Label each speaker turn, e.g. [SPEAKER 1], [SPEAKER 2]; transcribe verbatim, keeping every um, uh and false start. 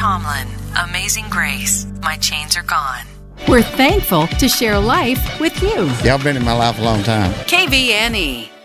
[SPEAKER 1] Tomlin, Amazing Grace, My Chains Are Gone.
[SPEAKER 2] We're thankful to share life with you.
[SPEAKER 3] Y'all been in my life a long time.
[SPEAKER 1] K V N E.